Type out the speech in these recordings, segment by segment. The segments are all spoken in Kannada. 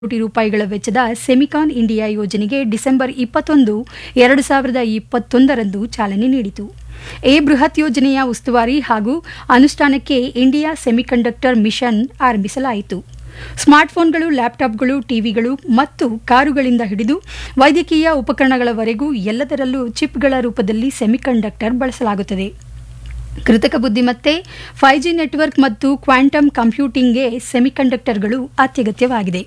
ಕೋಟಿ ರೂಪಾಯಿಗಳ ವೆಚ್ಚದ ಸೆಮಿಕಾನ್ ಇಂಡಿಯಾ ಯೋಜನೆಗೆ ಡಿಸೆಂಬರ್ 21, 2021ರಂದು ಚಾಲನೆ ನೀಡಿತು. ಈ ಬೃಹತ್ ಯೋಜನೆಯ ಉಸ್ತುವಾರಿ ಹಾಗೂ ಅನುಷ್ಠಾನಕ್ಕೆ ಇಂಡಿಯಾ ಸೆಮಿಕಂಡಕ್ಟರ್ ಮಿಷನ್ ಆರಂಭಿಸಲಾಯಿತು. ಸ್ಮಾರ್ಟ್ಫೋನ್ಗಳು, ಲ್ಯಾಪ್ಟಾಪ್ಗಳು, ಟಿವಿಗಳು ಮತ್ತು ಕಾರುಗಳಿಂದ ಹಿಡಿದು ವೈದ್ಯಕೀಯ ಉಪಕರಣಗಳವರೆಗೂ ಎಲ್ಲದರಲ್ಲೂ ಚಿಪ್ಗಳ ರೂಪದಲ್ಲಿ ಸೆಮಿಕಂಡಕ್ಟರ್ ಬಳಸಲಾಗುತ್ತದೆ. ಕೃತಕ ಬುದ್ಧಿಮತ್ತೆ, 5G ನೆಟ್ವರ್ಕ್ ಮತ್ತು ಕ್ವಾಂಟಮ್ ಕಂಪ್ಯೂಟಿಂಗ್ಗೆ ಸೆಮಿಕಂಡಕ್ಟರ್ಗಳು ಅತ್ಯಗತ್ಯವಾಗಿದೆ.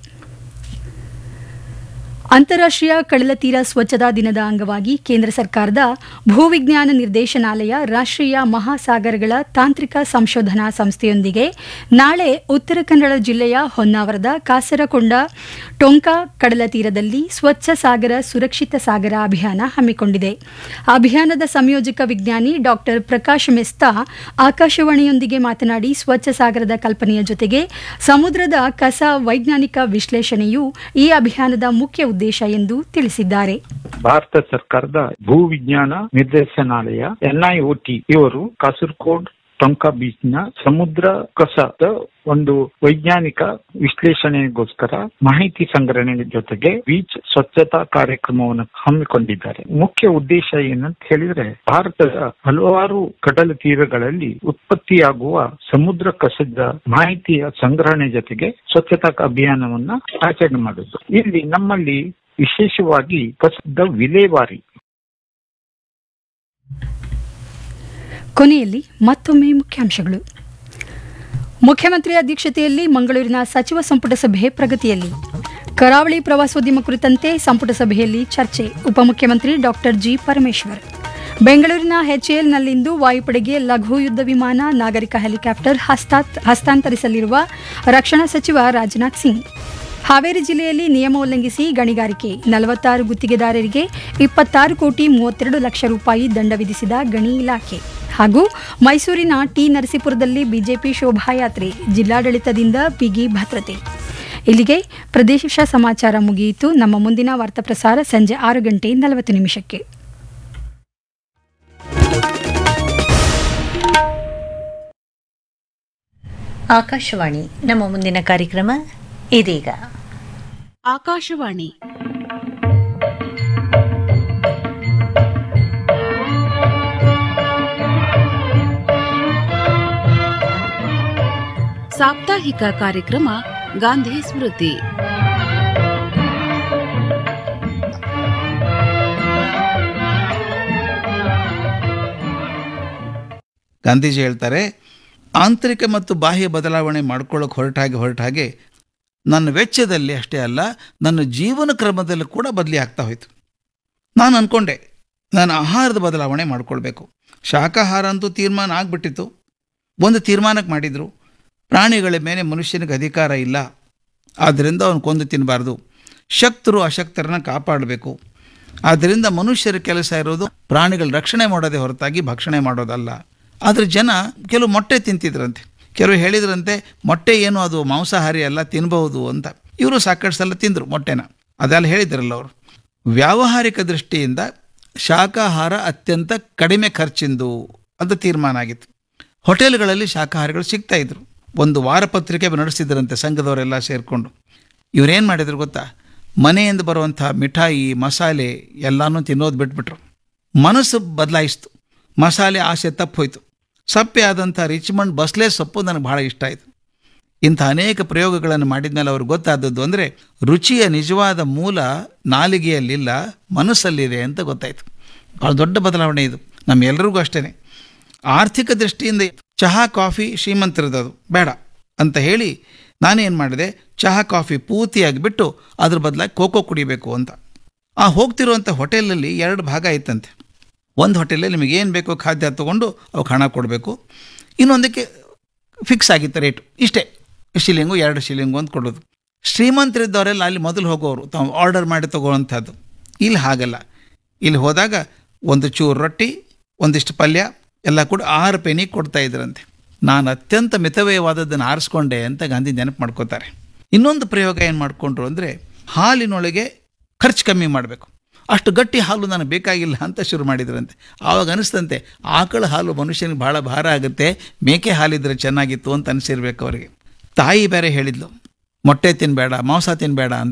ಅಂತಾರಾಷ್ಟ್ರೀಯ ಕಡಲತೀರ ಸ್ವಚ್ಛತಾ ದಿನದ ಅಂಗವಾಗಿ ಕೇಂದ್ರ ಸರ್ಕಾರದ ಭೂವಿಜ್ಞಾನ ನಿರ್ದೇಶನಾಲಯ ರಾಷ್ಟ್ರೀಯ ಮಹಾಸಾಗರಗಳ ತಾಂತ್ರಿಕ ಸಂಶೋಧನಾ ಸಂಸ್ಥೆಯೊಂದಿಗೆ ನಾಳೆ ಉತ್ತರ ಕನ್ನಡ ಜಿಲ್ಲೆಯ ಹೊನ್ನಾವರದ ಕಾಸರಕೊಂಡ ಟೊಂಕಾ ಕಡಲತೀರದಲ್ಲಿ ಸ್ವಚ್ಛ ಸಾಗರ ಸುರಕ್ಷಿತ ಸಾಗರ ಅಭಿಯಾನ ಹಮ್ಮಿಕೊಂಡಿದೆ. ಅಭಿಯಾನದ ಸಂಯೋಜಕ ವಿಜ್ಞಾನಿ ಡಾ ಪ್ರಕಾಶ್ ಮೆಸ್ತಾ ಆಕಾಶವಾಣಿಯೊಂದಿಗೆ ಮಾತನಾಡಿ, ಸ್ವಚ್ಛ ಸಾಗರದ ಕಲ್ಪನೆಯ ಜೊತೆಗೆ ಸಮುದ್ರದ ಕಸ ವೈಜ್ಞಾನಿಕ ವಿಶ್ಲೇಷಣೆಯು ಈ ಅಭಿಯಾನದ ಮುಖ್ಯ ಉದ್ದೇಶ ಎಂದು ತಿಳಿಸಿದ್ದಾರೆ. ಭಾರತ ಸರ್ಕಾರದ ಭೂವಿಜ್ಞಾನ ನಿರ್ದೇಶನಾಲಯ NIOT ಇವರು ಕಾಸರಗೋಡ್ ಟೊಂಕಾ ಬೀಚ್ ನ ಸಮುದ್ರ ಕಸದ ಒಂದು ವೈಜ್ಞಾನಿಕ ವಿಶ್ಲೇಷಣೆಗೋಸ್ಕರ ಮಾಹಿತಿ ಸಂಗ್ರಹಣೆ ಜೊತೆಗೆ ಬೀಚ್ ಸ್ವಚ್ಛತಾ ಕಾರ್ಯಕ್ರಮವನ್ನು ಹಮ್ಮಿಕೊಂಡಿದ್ದಾರೆ. ಮುಖ್ಯ ಉದ್ದೇಶ ಏನಂತ ಹೇಳಿದ್ರೆ, ಭಾರತದ ಹಲವಾರು ಕಡಲ ತೀರಗಳಲ್ಲಿ ಉತ್ಪತ್ತಿಯಾಗುವ ಸಮುದ್ರ ಕಸದ ಮಾಹಿತಿಯ ಸಂಗ್ರಹಣೆ ಜೊತೆಗೆ ಸ್ವಚ್ಛತಾ ಅಭಿಯಾನವನ್ನ ಆಚರಣೆ ಮಾಡುವುದು. ಇಲ್ಲಿ ನಮ್ಮಲ್ಲಿ ವಿಶೇಷವಾಗಿ ಕಸದ ವಿಲೇವಾರಿ. ಕೊನೆಯಲ್ಲಿ ಮತ್ತೊಮ್ಮೆ ಮುಖ್ಯಾಂಶಗಳು. ಮುಖ್ಯಮಂತ್ರಿ ಅಧ್ಯಕ್ಷತೆಯಲ್ಲಿ ಮಂಗಳೂರಿನ ಸಚಿವ ಸಂಪುಟ ಸಭೆ ಪ್ರಗತಿಯಲ್ಲಿ. ಕರಾವಳಿ ಪ್ರವಾಸೋದ್ಯಮ ಕುರಿತಂತೆ ಸಂಪುಟ ಸಭೆಯಲ್ಲಿ ಚರ್ಚೆ. ಉಪಮುಖ್ಯಮಂತ್ರಿ ಡಾ ಜಿ ಪರಮೇಶ್ವರ್. ಬೆಂಗಳೂರಿನ HALನಲ್ಲಿಂದು ವಾಯುಪಡೆಗೆ ಲಘು ಯುದ್ಧ ವಿಮಾನ, ನಾಗರಿಕ ಹೆಲಿಕಾಪ್ಟರ್ ಹಸ್ತಾಂತರಿಸಲಿರುವ ರಕ್ಷಣಾ ಸಚಿವ ರಾಜನಾಥ್ ಸಿಂಗ್. ಹಾವೇರಿ ಜಿಲ್ಲೆಯಲ್ಲಿ ನಿಯಮ ಉಲ್ಲಂಘಿಸಿ ಗಣಿಗಾರಿಕೆ, 46 ಗುತ್ತಿಗೆದಾರರಿಗೆ 26 ಕೋಟಿ 32 ಲಕ್ಷ ರೂಪಾಯಿ ದಂಡ ವಿಧಿಸಿದ ಗಣಿ ಇಲಾಖೆ. ಹಾಗೂ ಮೈಸೂರಿನ ನರಸೀಪುರದಲ್ಲಿ ಬಿಜೆಪಿ ಶೋಭಾಯಾತ್ರೆ, ಜಿಲ್ಲಾಡಳಿತದಿಂದ ಬಿಗಿ ಭದ್ರತೆ. ಇಲ್ಲಿಗೆ ಪ್ರದೇಶ ಸಮಾಚಾರ ಮುಗಿಯಿತು. ನಮ್ಮ ಮುಂದಿನ ವಾರ್ತಾ ಪ್ರಸಾರ ಸಂಜೆ 6:40. ಆಕಾಶವಾಣಿ. ನಮ್ಮ ಮುಂದಿನ ಕಾರ್ಯಕ್ರಮ ಇದೀಗ. ಆಕಾಶವಾಣಿ ಸಾಪ್ತಾಹಿಕ ಕಾರ್ಯಕ್ರಮ ಗಾಂಧಿ ಸ್ಮೃತಿ. ಗಾಂಧೀಜಿ ಹೇಳ್ತಾರೆ, ಆಂತರಿಕ ಮತ್ತು ಬಾಹ್ಯ ಬದಲಾವಣೆ ಮಾಡ್ಕೊಳ್ಳೋಕೆ ಹೊರಟಾಗೆ ನನ್ನ ವೆಚ್ಚದಲ್ಲಿ ಅಷ್ಟೇ ಅಲ್ಲ, ನನ್ನ ಜೀವನ ಕ್ರಮದಲ್ಲೂ ಕೂಡ ಬದಲಿ ಆಗ್ತಾ ಹೋಯಿತು. ನಾನು ಅಂದ್ಕೊಂಡೆ ನಾನು ಆಹಾರದ ಬದಲಾವಣೆ ಮಾಡ್ಕೊಳ್ಬೇಕು. ಶಾಕಾಹಾರ ಅಂತೂ ತೀರ್ಮಾನ ಆಗಿಬಿಟ್ಟಿತ್ತು. ಒಂದು ತೀರ್ಮಾನಕ್ಕೆ ಮಾಡಿದರು, ಪ್ರಾಣಿಗಳ ಮೇಲೆ ಮನುಷ್ಯನಿಗೆ ಅಧಿಕಾರ ಇಲ್ಲ, ಆದ್ದರಿಂದ ಅವನು ಕೊಂದು ತಿನ್ನಬಾರ್ದು. ಶಕ್ತರು ಅಶಕ್ತರನ್ನ ಕಾಪಾಡಬೇಕು. ಆದ್ದರಿಂದ ಮನುಷ್ಯರ ಕೆಲಸ ಇರೋದು ಪ್ರಾಣಿಗಳ ರಕ್ಷಣೆ ಮಾಡೋದೇ ಹೊರತಾಗಿ ಭಕ್ಷಣೆ ಮಾಡೋದಲ್ಲ. ಆದರೆ ಜನ ಕೆಲವು ಮೊಟ್ಟೆ ತಿಂತಿದ್ರಂತೆ, ಕೆಲವು ಹೇಳಿದ್ರಂತೆ ಮೊಟ್ಟೆ ಏನು ಅದು ಮಾಂಸಾಹಾರಿ ಅಲ್ಲ, ತಿನ್ನಬಹುದು ಅಂತ. ಇವರು ಸಾಕಷ್ಟು ಸಲ ತಿಂದರು ಮೊಟ್ಟೆನ. ಅದೆಲ್ಲ ಹೇಳಿದ್ರಲ್ಲ ಅವರು. ವ್ಯಾವಹಾರಿಕ ದೃಷ್ಟಿಯಿಂದ ಶಾಕಾಹಾರ ಅತ್ಯಂತ ಕಡಿಮೆ ಖರ್ಚಿಂದು ಅಂತ ತೀರ್ಮಾನ ಆಗಿತ್ತು. ಹೋಟೆಲ್ಗಳಲ್ಲಿ ಶಾಕಾಹಾರಿಗಳು ಸಿಗ್ತಾ ಇದ್ರು. ಒಂದು ವಾರಪತ್ರಿಕೆ ನಡೆಸಿದ್ರಂತೆ ಸಂಘದವರೆಲ್ಲ ಸೇರಿಕೊಂಡು. ಇವರೇನು ಮಾಡಿದ್ರು ಗೊತ್ತಾ, ಮನೆಯಿಂದ ಬರುವಂಥ ಮಿಠಾಯಿ ಮಸಾಲೆ ಎಲ್ಲನೂ ತಿನ್ನೋದು ಬಿಟ್ಬಿಟ್ರು. ಮನಸ್ಸು ಬದಲಾಯಿಸ್ತು. ಮಸಾಲೆ ಆಸೆ ತಪ್ಪೋಯ್ತು. ಸಪ್ಪೆ ಆದಂಥ ರಿಚ್ಮಂಡ್ ಬಸ್ಲೆ ಸೊಪ್ಪು ನನಗೆ ಭಾಳ ಇಷ್ಟ ಆಯಿತು. ಇಂಥ ಅನೇಕ ಪ್ರಯೋಗಗಳನ್ನು ಮಾಡಿದ್ಮೇಲೆ ಅವ್ರಿಗೆ ಗೊತ್ತಾದದ್ದು ಅಂದರೆ ರುಚಿಯ ನಿಜವಾದ ಮೂಲ ನಾಲಿಗೆಯಲ್ಲಿಲ್ಲ, ಮನಸ್ಸಲ್ಲಿದೆ ಅಂತ ಗೊತ್ತಾಯಿತು. ಭಾಳ ದೊಡ್ಡ ಬದಲಾವಣೆ ಇದು. ನಮ್ಮೆಲ್ಲರಿಗೂ ಅಷ್ಟೇ. ಆರ್ಥಿಕ ದೃಷ್ಟಿಯಿಂದ ಚಹಾ ಕಾಫಿ ಶ್ರೀಮಂತರದದು ಬೇಡ ಅಂತ ಹೇಳಿ ನಾನೇನು ಮಾಡಿದೆ, ಚಹಾ ಕಾಫಿ ಪೂರ್ತಿಯಾಗಿ ಬಿಟ್ಟು ಅದ್ರ ಬದಲಾಗಿ ಕೋಕೋ ಕುಡಿಬೇಕು ಅಂತ. ಆ ಹೋಗ್ತಿರುವಂಥ ಹೋಟೆಲಲ್ಲಿ 2 ಭಾಗ ಇತ್ತಂತೆ. ಒಂದು ಹೋಟೆಲಲ್ಲಿ ನಿಮಗೆ ಏನು ಬೇಕೋ ಖಾದ್ಯ ತೊಗೊಂಡು ಅವಕ್ಕೆ ಹಣ ಕೊಡಬೇಕು. ಇನ್ನೊಂದಕ್ಕೆ ಫಿಕ್ಸ್ ಆಗಿತ್ತು ರೇಟು, ಇಷ್ಟೇ, ಶಿಲಿಂಗು 2 ಶಿಲಿಂಗು ಅಂತ ಕೊಡೋದು. ಶ್ರೀಮಂತರಿದ್ದವರೆಲ್ಲ ಅಲ್ಲಿ ಮೊದಲು ಹೋಗೋರು, ತಾವು ಆರ್ಡರ್ ಮಾಡಿ ತೊಗೊಳ್ಳೋವಂಥದ್ದು. ಇಲ್ಲಿ ಹಾಗಲ್ಲ. ಇಲ್ಲಿ ಹೋದಾಗ ಒಂದು ಚೂರು ರೊಟ್ಟಿ, ಒಂದಿಷ್ಟು ಪಲ್ಯ ಎಲ್ಲ ಕೂಡ 6 ಪೆನಿ ಕೊಡ್ತಾ ಇದ್ರಂತೆ. ನಾನು ಅತ್ಯಂತ ಮಿತವ್ಯಯವಾದದ್ದನ್ನು ಆರಿಸ್ಕೊಂಡೆ ಅಂತ ಗಾಂಧಿ ನೆನಪು ಮಾಡ್ಕೋತಾರೆ. ಇನ್ನೊಂದು ಪ್ರಯೋಗ ಏನು ಮಾಡಿಕೊಂಡ್ರು ಅಂದರೆ, ಹಾಲಿನೊಳಗೆ ಖರ್ಚು ಕಮ್ಮಿ ಮಾಡಬೇಕು, ಅಷ್ಟು ಗಟ್ಟಿ ಹಾಲು ನನಗೆ ಬೇಕಾಗಿಲ್ಲ ಅಂತ ಶುರು ಮಾಡಿದ್ರಂತೆ. ಆವಾಗ ಅನಿಸ್ತಂತೆ ಆಕಳ ಹಾಲು ಮನುಷ್ಯನಿಗೆ ಭಾಳ ಭಾರ ಆಗುತ್ತೆ, ಮೇಕೆ ಹಾಲಿದ್ರೆ ಚೆನ್ನಾಗಿತ್ತು ಅಂತ ಅನಿಸಿರ್ಬೇಕು ಅವರಿಗೆ. ತಾಯಿ ಬೇರೆ ಹೇಳಿದ್ಲು, ಮೊಟ್ಟೆ ತಿನ್ನಬೇಡ, ಮಾಂಸ ತಿನ್ನಬೇಡ ಅಂತ